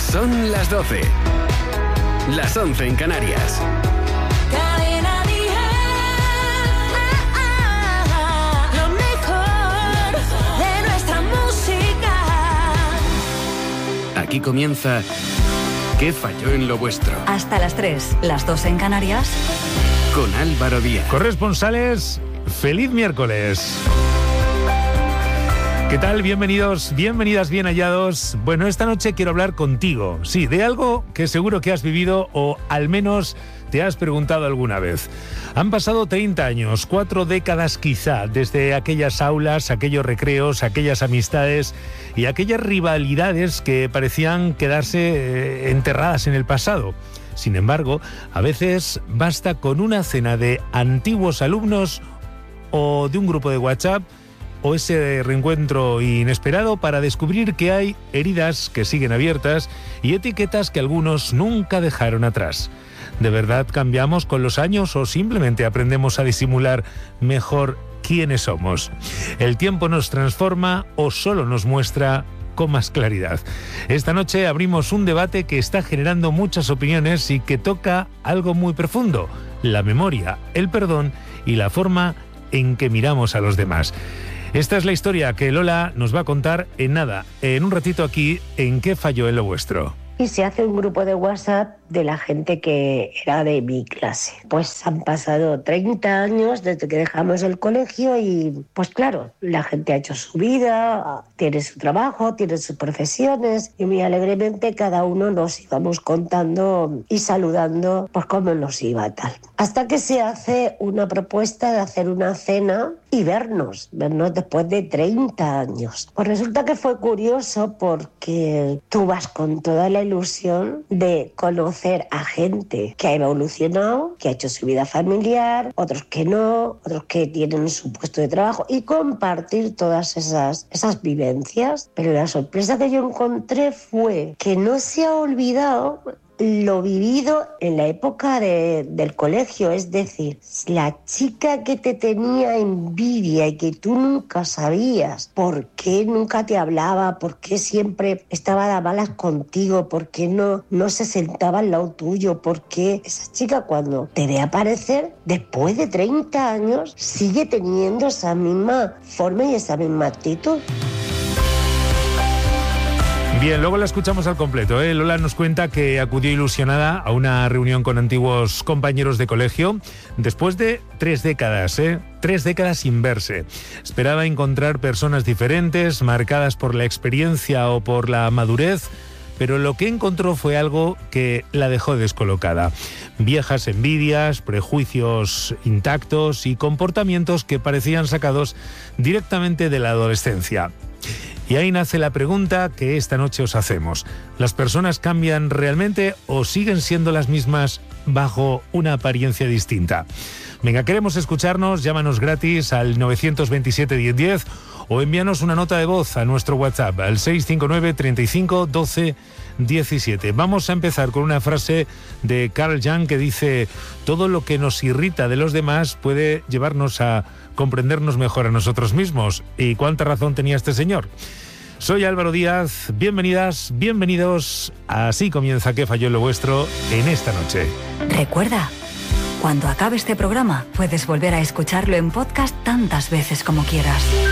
Son las 12. Las 11 en Canarias. Cadena Dial. Lo mejor de nuestra música. Aquí comienza ¿Qué falló en lo vuestro? Hasta las 3, las 2 en Canarias. Con Álvaro Díaz. Corresponsales, feliz miércoles. ¿Qué tal? Bienvenidos, bienvenidas, bien hallados. Bueno, esta noche quiero hablar contigo, sí, de algo que seguro que has vivido o al menos te has preguntado alguna vez. Han pasado 30 años, 4 décadas quizá, desde aquellas aulas, aquellos recreos, aquellas amistades y aquellas rivalidades que parecían quedarse enterradas en el pasado. Sin embargo, a veces basta con una cena de antiguos alumnos o de un grupo de WhatsApp o ese reencuentro inesperado para descubrir que hay heridas que siguen abiertas y etiquetas que algunos nunca dejaron atrás. ¿De verdad cambiamos con los años o simplemente aprendemos a disimular mejor quiénes somos? ¿El tiempo nos transforma o solo nos muestra con más claridad? Esta noche abrimos un debate que está generando muchas opiniones y que toca algo muy profundo: la memoria, el perdón y la forma en que miramos a los demás. Esta es la historia que Lola nos va a contar en nada, en un ratito aquí en ¿Qué falló en lo vuestro? Y se hace un grupo de WhatsApp de la gente que era de mi clase. Pues han pasado 30 años desde que dejamos el colegio y pues claro, la gente ha hecho su vida, tiene su trabajo, tiene sus profesiones y muy alegremente cada uno nos íbamos contando y saludando pues cómo nos iba tal. Hasta que se hace una propuesta de hacer una cena y vernos después de 30 años. Pues resulta que fue curioso porque tú vas con toda la ilusión de conocer a gente que ha evolucionado, que ha hecho su vida familiar, otros que no, otros que tienen su puesto de trabajo y compartir todas esas vivencias. Pero la sorpresa que yo encontré fue que no se ha olvidado lo vivido en la época del colegio, es decir, la chica que te tenía envidia y que tú nunca sabías por qué nunca te hablaba, por qué siempre estaba de malas contigo, por qué no se sentaba al lado tuyo, por qué esa chica cuando te ve aparecer después de 30 años sigue teniendo esa misma forma y esa misma actitud. Bien, luego la escuchamos al completo, ¿eh? Lola nos cuenta que acudió ilusionada a una reunión con antiguos compañeros de colegio después de 3 décadas, 3 décadas sin verse. Esperaba encontrar personas diferentes, marcadas por la experiencia o por la madurez, pero lo que encontró fue algo que la dejó descolocada. Viejas envidias, prejuicios intactos y comportamientos que parecían sacados directamente de la adolescencia. Y ahí nace la pregunta que esta noche os hacemos. ¿Las personas cambian realmente o siguen siendo las mismas bajo una apariencia distinta? Venga, queremos escucharnos, llámanos gratis al 927 1010 o envíanos una nota de voz a nuestro WhatsApp al 659 35 12 17. Vamos a empezar con una frase de Carl Jung que dice: todo lo que nos irrita de los demás puede llevarnos a comprendernos mejor a nosotros mismos. ¿Y cuánta razón tenía este señor? Soy Álvaro Díaz, bienvenidas, bienvenidos. Así comienza ¿Qué falló en lo vuestro? En esta noche. Recuerda, cuando acabe este programa puedes volver a escucharlo en podcast tantas veces como quieras.